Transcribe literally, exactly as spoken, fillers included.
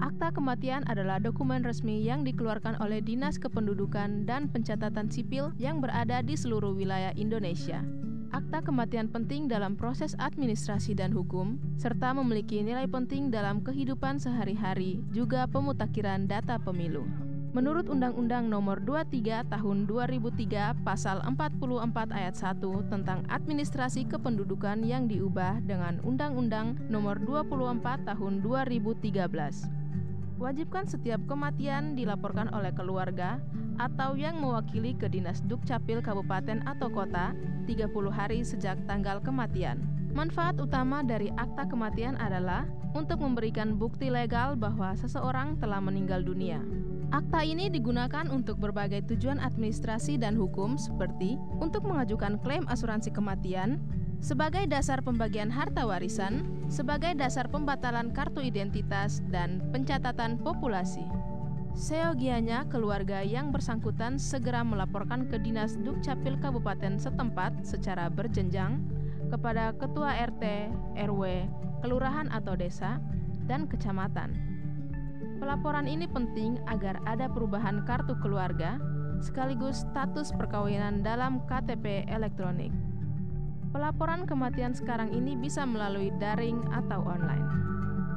Akta kematian adalah dokumen resmi yang dikeluarkan oleh Dinas Kependudukan dan Pencatatan Sipil yang berada di seluruh wilayah Indonesia. Akta kematian penting dalam proses administrasi dan hukum, serta memiliki nilai penting dalam kehidupan sehari-hari, juga pemutakhiran data pemilu. Menurut Undang-Undang Nomor dua puluh tiga Tahun dua ribu tiga Pasal empat puluh empat Ayat satu tentang Administrasi Kependudukan yang diubah dengan Undang-Undang Nomor dua puluh empat Tahun dua ribu tiga belas. Wajibkan setiap kematian dilaporkan oleh keluarga atau yang mewakili ke Dinas Dukcapil Kabupaten atau Kota tiga puluh hari sejak tanggal kematian. Manfaat utama dari akta kematian adalah untuk memberikan bukti legal bahwa seseorang telah meninggal dunia. Akta ini digunakan untuk berbagai tujuan administrasi dan hukum seperti untuk mengajukan klaim asuransi kematian, sebagai dasar pembagian harta warisan, sebagai dasar pembatalan kartu identitas, dan pencatatan populasi. Seyogianya keluarga yang bersangkutan segera melaporkan ke Dinas Dukcapil Kabupaten setempat secara berjenjang kepada Ketua R T, R W, Kelurahan atau Desa, dan Kecamatan. Pelaporan ini penting agar ada perubahan kartu keluarga, sekaligus status perkawinan dalam K T P elektronik. Pelaporan kematian sekarang ini bisa melalui daring atau online.